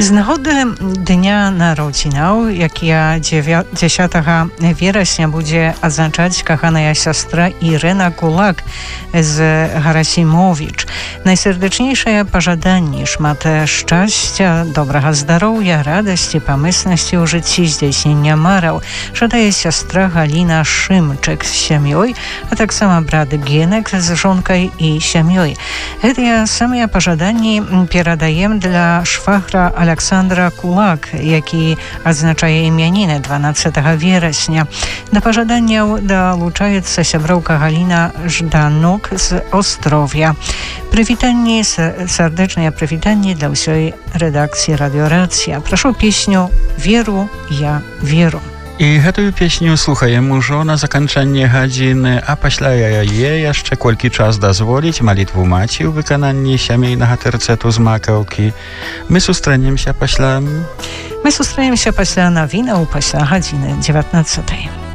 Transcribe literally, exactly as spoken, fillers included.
З нагоды Дня народзінаў, якія дзесятага верасня будзе адзначаць каханая сястра Ірына Кулак з Гарасімовіч. Найсердечнейшае пажаданні, шмат шчасця, добрага здароўя, радасці, памыснасці ў жыцці, здзяйснення мараў жадае сястра Галіна Шымчык з сям'ёй, а таксама брат Генек з жонкай і сям'ёй. Гэтыя самыя пажаданні перадаем для швагра Александра Кулак, які адзначае імяніны дванаццатага верасня. Да пажаданняў далучаецца сяброўка Галіна Жданок з Остров'я. Прывітанні, сардэчныя прывітанні для ўсёй рэдакцыі радыёрацыя. Прашу песню «Веру, я веру». І гэтую песню слухаем ужо на заканчэнне гадзіны, а пасля яе яшчэ колькі час дазволіць малітву маці ў выкананні сямейнага тэрцэту з макаўкі. Мы сустрэнемся пасля... Мы сустрэнемся пасля навінаў, пасля гадзіны дзевятнаццатай.